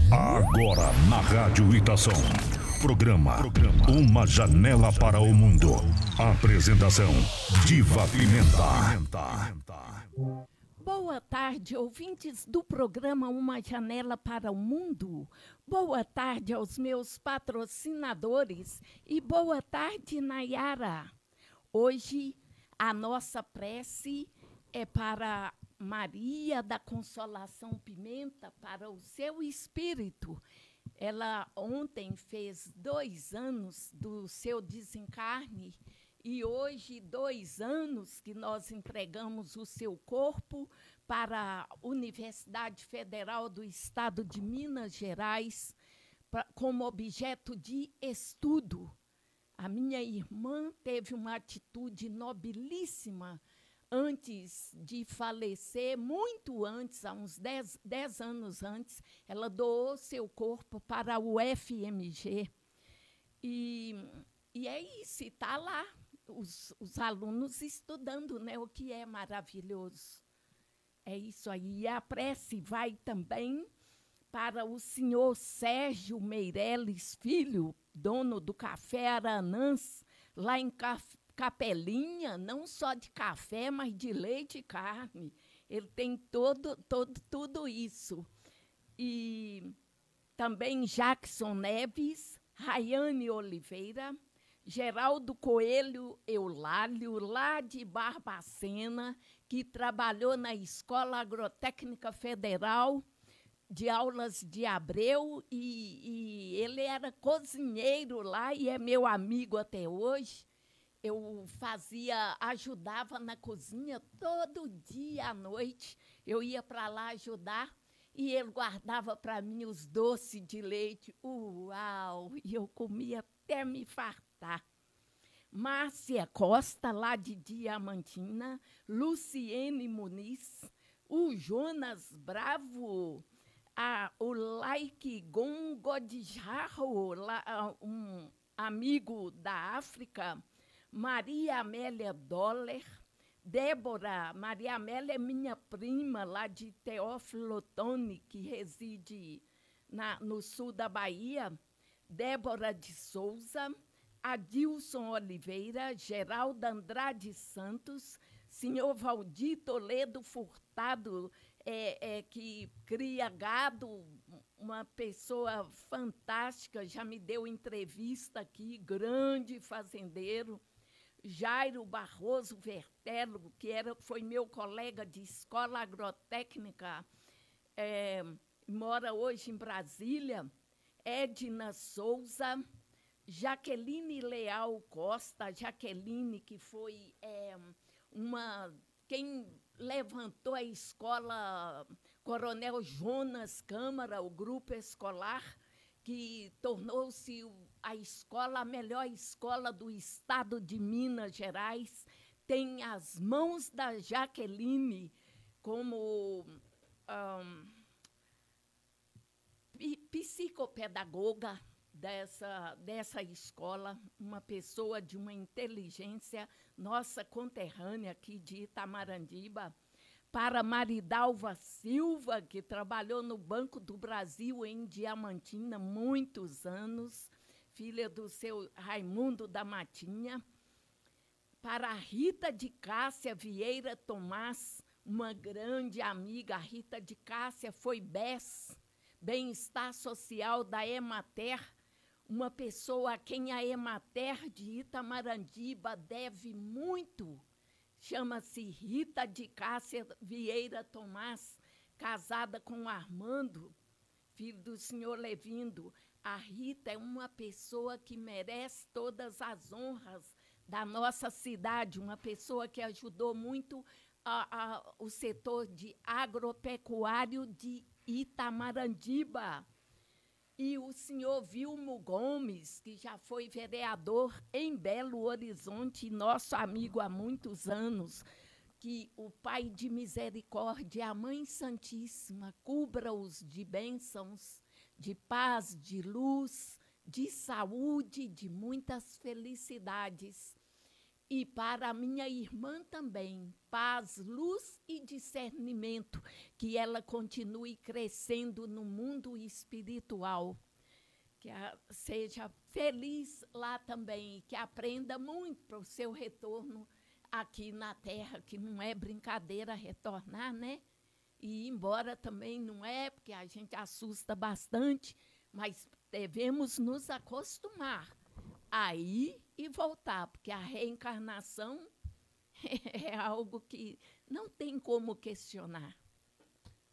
Agora na Rádio Itação. Programa Uma Janela para o Mundo. Apresentação Diva Pimenta. Boa tarde, ouvintes do programa Uma Janela para o Mundo. Boa tarde aos meus patrocinadores e boa tarde, Nayara. Hoje a nossa prece é para Maria da Consolação Pimenta, para o seu espírito. Ela ontem fez 2 anos do seu desencarne e hoje 2 anos que nós entregamos o seu corpo para a Universidade Federal do Estado de Minas Gerais como objeto de estudo. A minha irmã teve uma atitude nobilíssima antes de falecer, muito antes, há uns 10 anos antes, ela doou seu corpo para o FMG. E é isso, está lá, os alunos estudando, né, o que é maravilhoso. É isso aí. E a prece vai também para o senhor Sérgio Meireles Filho, dono do Café Aranãs, lá em Capelinha, não só de café, mas de leite e carne. Ele tem tudo isso. E também Jackson Neves, Rayane Oliveira, Geraldo Coelho Eulálio, lá de Barbacena, que trabalhou na Escola Agrotécnica Federal de Aulas de Abreu, e ele era cozinheiro lá e é meu amigo até hoje. Eu ajudava na cozinha todo dia à noite. Eu ia para lá ajudar e ele guardava para mim os doces de leite. Uau! E eu comia até me fartar. Márcia Costa, lá de Diamantina, Luciene Muniz, o Jonas Bravo, o Laik Gongodjarro, um amigo da África, Maria Amélia Doller, Débora, Maria Amélia é minha prima lá de Teófilo Otoni, que reside no sul da Bahia, Débora de Souza, Adilson Oliveira, Geralda Andrade Santos, senhor Valdir Toledo Furtado, que cria gado, uma pessoa fantástica, já me deu entrevista aqui, grande fazendeiro. Jairo Barroso Vertelo, que foi meu colega de escola agrotécnica, mora hoje em Brasília. Edna Souza, Jaqueline Leal Costa, Jaqueline, que foi quem levantou a escola Coronel Jonas Câmara, o grupo escolar, que tornou-se a melhor escola do estado de Minas Gerais, tem as mãos da Jaqueline como psicopedagoga dessa escola, uma pessoa de uma inteligência, nossa conterrânea aqui de Itamarandiba. Para Maridalva Silva, que trabalhou no Banco do Brasil em Diamantina muitos anos, filha do seu Raimundo da Matinha. Para a Rita de Cássia Vieira Tomás, uma grande amiga. A Rita de Cássia foi BES, Bem-Estar Social da Emater, uma pessoa a quem a Emater de Itamarandiba deve muito. Chama-se Rita de Cássia Vieira Tomás, casada com Armando, filho do senhor Levindo. A Rita é uma pessoa que merece todas as honras da nossa cidade, uma pessoa que ajudou muito o setor de agropecuário de Itamarandiba. E o senhor Vilmo Gomes, que já foi vereador em Belo Horizonte, nosso amigo há muitos anos, que o Pai de Misericórdia, a Mãe Santíssima, cubra-os de bênçãos, de paz, de luz, de saúde, de muitas felicidades. E para a minha irmã também, paz, luz e discernimento, que ela continue crescendo no mundo espiritual. Que seja feliz lá também, que aprenda muito para o seu retorno aqui na Terra, que não é brincadeira retornar, né? E ir embora também não é, porque a gente assusta bastante, mas devemos nos acostumar a ir e voltar, porque a reencarnação é algo que não tem como questionar.